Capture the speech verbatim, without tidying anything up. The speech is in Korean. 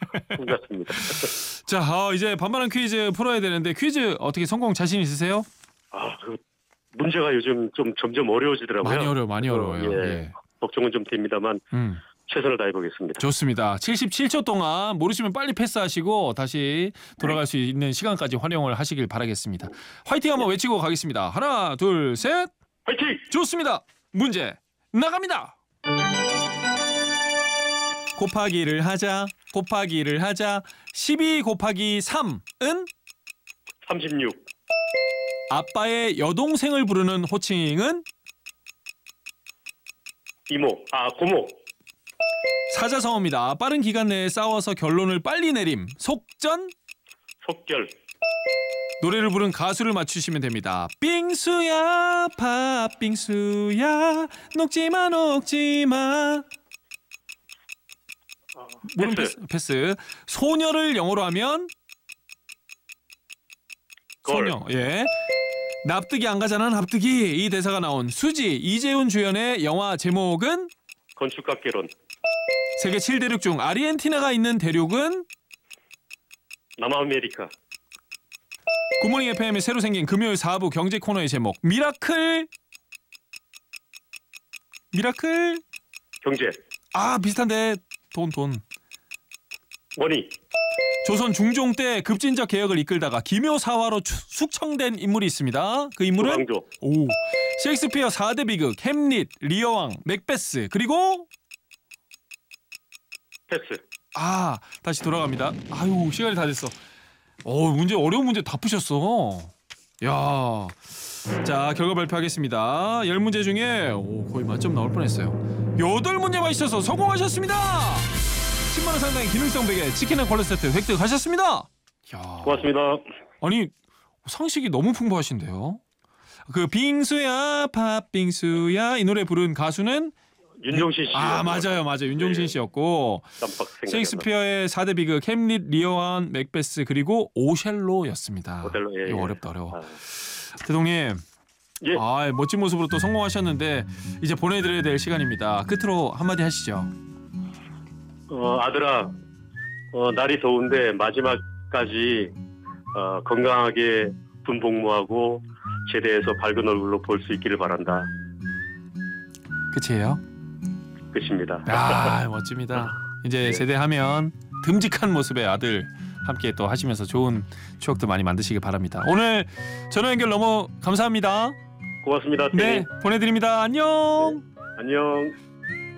반갑습니다. 자, 어, 이제 반반한 퀴즈 풀어야 되는데 퀴즈 어떻게 성공 자신 있으세요? 아, 그 문제가 요즘 좀 점점 어려워지더라고요. 많이 어려워, 많이 어려워요. 예, 예. 걱정은 좀 됩니다만 음. 최선을 다해보겠습니다. 좋습니다. 칠십칠 초 동안 모르시면 빨리 패스하시고 다시 돌아갈 수 있는 시간까지 활용을 하시길 바라겠습니다. 화이팅 한번 외치고 가겠습니다. 하나, 둘, 셋. 화이팅! 좋습니다. 문제 나갑니다. 곱하기를 하자, 곱하기를 하자. 십이 곱하기 삼은 삼십육, 아빠의 여동생을 부르는 호칭은 이모, 아 고모, 사자성어입니다. 빠른 기간 내에 싸워서 결론을 빨리 내림. 속전. 속결, 노래를 부른 가수를 맞추시면 됩니다. 빙수야 팥빙수야 녹지마 녹지마. 아, 모르는 패스, 패스. 패스. 소녀를 영어로 하면 걸, 소녀. 예. 납득이 안 가잖아 납득이. 이 대사가 나온 수지 이재훈 주연의 영화 제목은 건축학개론, 세계 칠 대륙 중 아르헨티나가 있는 대륙은 남아메리카, 굿모닝 에프엠이 새로 생긴 금요일 사 부 경제 코너의 제목 미라클. 미라클. 경제, 아 비슷한데 돈 돈. 머니, 조선 중종 때 급진적 개혁을 이끌다가 기묘사화로 추- 숙청된 인물이 있습니다. 그 인물은 조광조, 오 셰익스피어 사 대 비극 햄릿, 리어왕, 맥베스 그리고 패스. 아 다시 돌아갑니다. 아유 시간이 다 됐어. 어 문제 어려운 문제 다 푸셨어. 야, 자 결과 발표하겠습니다. 열 문제 중에 오, 거의 만점 나올 뻔했어요. 여덟 문제만 있어서 성공하셨습니다. 십만 원 상당의 기능성 베개 치킨 앤 콜라 세트 획득하셨습니다. 야, 고맙습니다. 아니 상식이 너무 풍부하신데요. 그 빙수야 팥빙수야 이 노래 부른 가수는 윤종신 씨. 아 맞아요 맞아요 윤종신 네. 씨였고 깜빡 생각이 셰익스피어의 사 대 비극 햄릿, 리어왕, 맥베스 그리고 오셀로였습니다. 오셀로, 예, 이거 예. 어렵다 어려워. 아, 대동님 예. 아 멋진 모습으로 또 성공하셨는데 이제 보내드려야 될 시간입니다. 끝으로 한마디 하시죠. 어, 아들아, 어, 날이 더운데 마지막까지 어, 건강하게 군복무하고 제대해서 밝은 얼굴로 볼 수 있기를 바란다. 끝이에요? 끝입니다. 아 멋집니다. 이제 네. 제대하면 듬직한 모습의 아들 함께 또 하시면서 좋은 추억도 많이 만드시길 바랍니다. 오늘 전화 연결 너무 감사합니다. 고맙습니다. 네, 보내드립니다. 안녕. 안녕.